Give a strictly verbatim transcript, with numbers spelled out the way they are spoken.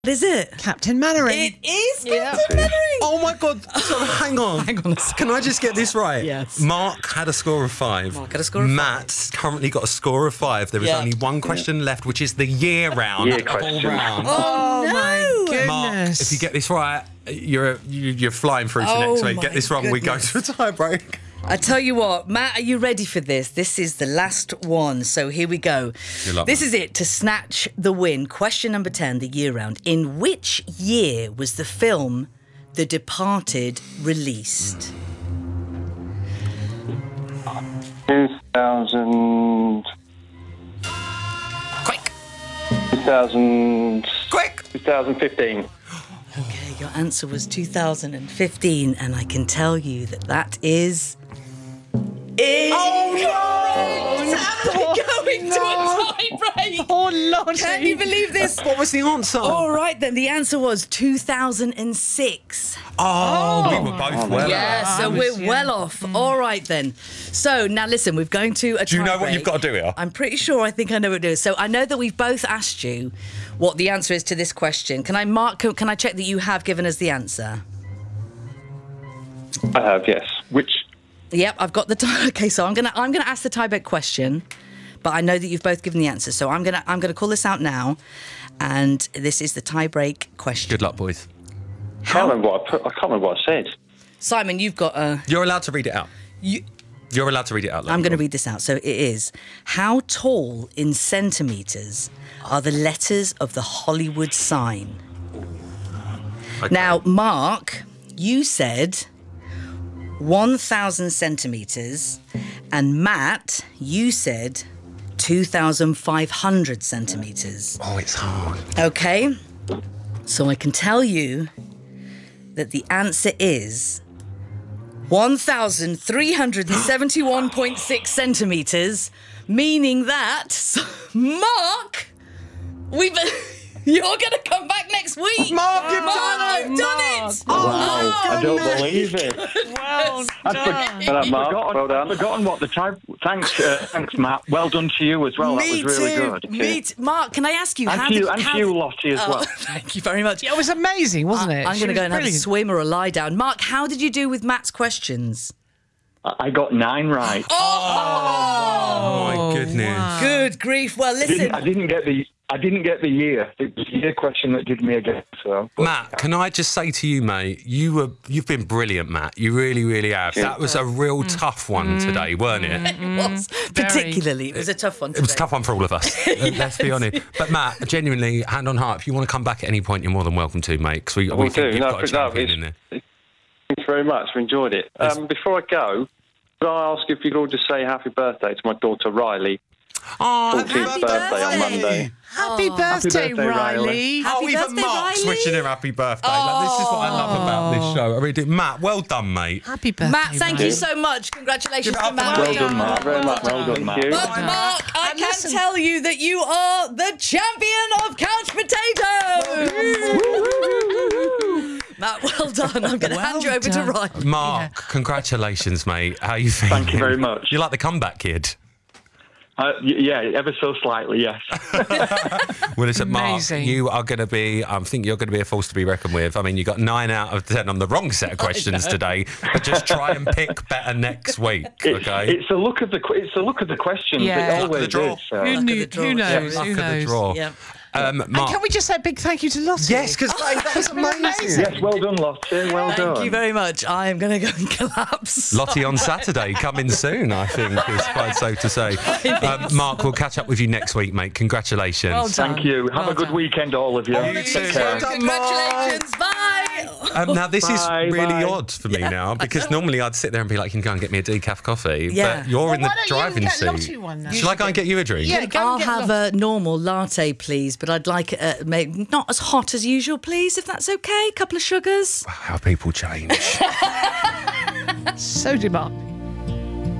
What is it? Captain Mannering. It is Yeah. Captain Mannering. Oh my God! So hang on. Hang on a second. Can I just get this right? Yes. Mark had a score of five. Mark had a score of five. Matt's currently got a score of five. There is Yeah. only one question left, which is the year round. Year of all question. rounds. Oh, no. my goodness. Mark, if you get this right, you're you- you're flying through to Oh next week. my Get this wrong, we go to a tie break. I tell you what, Matt, are you ready for this? This is the last one, so here we go. Good luck, This man. is it to snatch the win. Question number ten, the year round. In which year was the film The Departed released? two thousand. Quick, two thousand. quick! twenty fifteen. Okay, your answer was two thousand fifteen, and I can tell you that that is... Incorrect! Oh, going to a tie break. Oh, Lord. Can you believe this? What was the answer? All right, then. The answer was two thousand six. Oh, we were both well. Yeah, out. so I was- we're yeah. well off. All right, then. So now listen, we're going to a Do you know tie what break. you've got to do here? I'm pretty sure I think I know what to do. So I know that we've both asked you what the answer is to this question. Can I mark? Can I check that you have given us the answer? I have, yes. Which. Yep, I've got the tie. Okay, so I'm gonna I'm gonna ask the tiebreak question, but I know that you've both given the answer. So I'm gonna I'm gonna call this out now, and this is the tiebreak question. Good luck, boys. I can't remember what I put. I can't remember what I said. Simon, you've got a. You're allowed to read it out. You, You're allowed to read it out. I'm going to read this out. So it is, how tall in centimetres are the letters of the Hollywood sign? Okay. Now, Mark, you said one thousand centimetres, and Matt, you said two thousand five hundred centimetres. Oh, it's hard. Okay, so I can tell you that the answer is one thousand three hundred seventy-one point six centimetres, meaning that, Mark, we've... You're going to come back next week. Mark, you've Mark, done it. you've done it. Wow, I don't goodness. believe it. Well done. Well done, Mark. Forgotten, Well done. forgotten what the type. Thanks, uh, thanks, Matt. Well done to you as well. Me that was really too. good. Me too. Mark, can I ask you? And how to you, did, and how to you, did- Lottie, as Oh, well. thank you very much. It was amazing, wasn't it? I'm She going to was go and have a brilliant. swim or a lie down. Mark, how did you do with Matt's questions? I I got nine right. Oh, my goodness. wow. Good grief. Well, I, listen. didn't, I didn't get the. I didn't get the year. It was the year question that did me again. So, but- Matt, can I just say to you, mate, you were you've been brilliant, Matt. You really, really have. That was a real tough one today, weren't it? It was particularly. It was a tough one. It was a today. tough one for all of us. Let's be honest. But Matt, genuinely, hand on heart, if you want to come back at any point, you're more than welcome to, mate. Because we, I we will think do. you've No, got a no, champion it's- in there. Thanks very much. We enjoyed it. Um, before I go, could I ask if you could all just say happy birthday to my daughter Riley? Oh, fourteenth birthday on Monday. Happy birthday, birthday, Riley. Riley. Happy Oh, even birthday, Mark's Riley. wishing her happy birthday. Like, this is what I love about this show. I really do. Matt, well done, mate. Happy birthday, Matt, thank Riley. you so much. Congratulations Give it to up for Matt. Well done, Matt. Very much. Well done, Thank Matt. you. But Mark, I And can listen- tell you that you are the champion of couch potatoes. Matt, well done. I'm going to hand you Well over done. to Ryan. Mark, congratulations, mate. How are you feeling? Thank you very much. You're like the comeback kid. Uh, y- yeah, ever so slightly, yes. Well, listen, Mark, Amazing. you are going to be, I think you're going to be a force to be reckoned with. I mean, you got nine out of ten on the wrong set of questions today, but just try and pick better next week, It's, okay? it's the look of the qu- it's the look of the questions. Yeah. It Luck of the always draw. is. So. Who Luck of knew? the draw. Who Yeah, knows? Luck Who of the knows? draw. Yeah. Um, And Mark, can we just say a big thank you to Lottie? yes, because that was amazing. Yes, well done, Lottie. Well done. Thank you very much. I am going to go and collapse. Lottie on Saturday, coming soon, I think, is quite safe to say. Um, Mark, we'll catch up with you next week, mate. Congratulations. Well done. Thank you. Have Well a good done. weekend, all of you. You Take too. care. Well done. Congratulations. Bye. Um, now, this Bye, is really bye. odd for me now, because normally I'd sit there and be like, you can go and get me a decaf coffee, Yeah. but you're Well, in the why don't you driving get seat. Lottie one now? Shall I go and get you a drink? Yeah, go I'll and get have Lottie. a normal latte, please, but I'd like it uh, maybe not as hot as usual, please, if that's okay. A couple of sugars. How people change. So demanding.